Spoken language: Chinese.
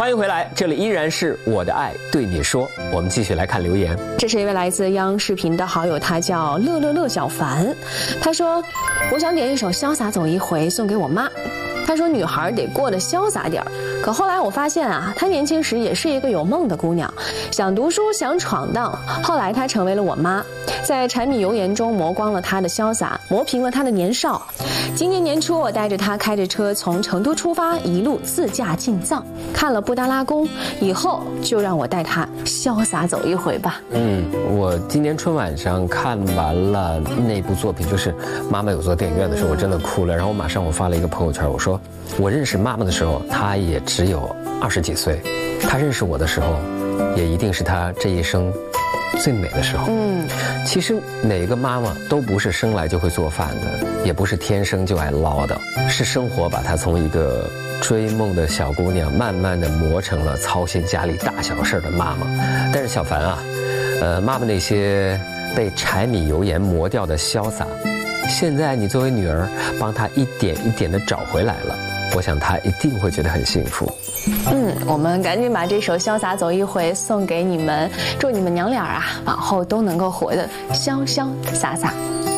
欢迎回来，这里依然是我的爱对你说。我们继续来看留言。 这是一位来自央视频的好友，他叫乐乐乐小凡。他说：“我想点一首《潇洒走一回》送给我妈。”他说：“女孩得过得潇洒点儿。”可后来我发现啊，她年轻时也是一个有梦的姑娘，想读书，想闯荡。后来她成为了我妈，在柴米油盐中磨光了她的潇洒，磨平了她的年少。今年年初，我带着她开着车从成都出发，一路自驾进藏，看了布达拉宫，以后就让我带她潇洒走一回吧。 我今年春晚上看完了那部作品，就是妈妈有座电影院的时候，我真的哭了。然后马上我发了一个朋友圈，我说我认识妈妈的时候，她也只有20几岁，她认识我的时候，也一定是她这一生最美的时候。其实哪个妈妈都不是生来就会做饭的，也不是天生就爱唠叨，是生活把她从一个追梦的小姑娘，慢慢的磨成了操心家里大小事的妈妈。但是小凡啊，妈妈那些被柴米油盐磨掉的潇洒，现在你作为女儿，帮她一点一点的找回来了，我想她一定会觉得很幸福。 我们赶紧把这首《潇洒走一回》送给你们，祝你们娘俩啊，往后都能够活得潇潇洒洒。